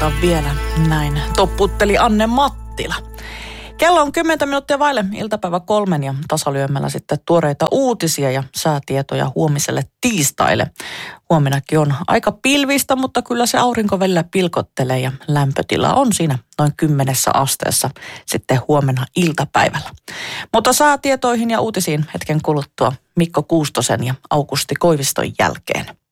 aloita vielä. Näin topputteli Anne Mattila. Kello on 10 minuuttia vaille iltapäivä 3 ja tasalyömällä sitten tuoreita uutisia ja säätietoja huomiselle tiistaille. Huomenakin on aika pilvistä, mutta kyllä se aurinko välillä pilkottelee ja lämpötila on siinä noin 10 asteessa sitten huomenna iltapäivällä. Mutta säätietoihin ja uutisiin hetken kuluttua Mikko Kuustosen ja Aukusti Koiviston jälkeen.